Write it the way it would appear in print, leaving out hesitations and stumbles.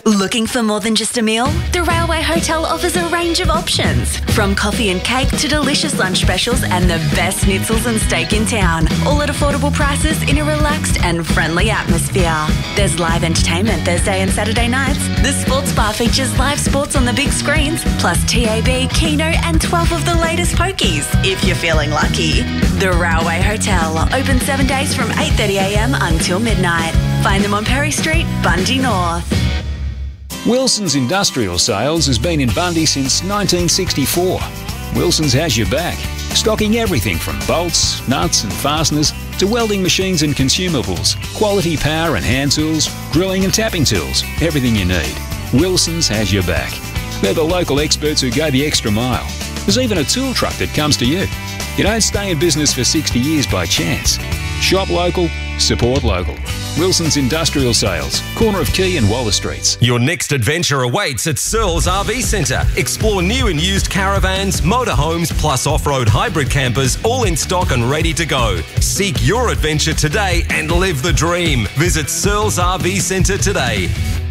Looking for more than just a meal? The Railway Hotel offers a range of options, from coffee and cake to delicious lunch specials and the best schnitzels and steak in town, all at affordable prices in a relaxed and friendly atmosphere. There's live entertainment Thursday and Saturday nights. The sports bar features live sports on the big screens, plus TAB, Keno and 12 of the latest pokies, if you're feeling lucky. The Railway Hotel, open 7 days from 8:30am until midnight. Find them on Perry Street, Bundy North. Wilson's Industrial Sales has been in Bundy since 1964. Wilson's has your back, stocking everything from bolts, nuts and fasteners to welding machines and consumables, quality power and hand tools, drilling and tapping tools, everything you need. Wilson's has your back. They're the local experts who go the extra mile. There's even a tool truck that comes to you. You don't stay in business for 60 years by chance. Shop local, support local. Wilson's Industrial Sales, corner of Quay and Waller Streets. Your next adventure awaits at Searles RV Centre. Explore new and used caravans, motorhomes, plus off-road hybrid campers, all in stock and ready to go. Seek your adventure today and live the dream. Visit Searles RV Centre today.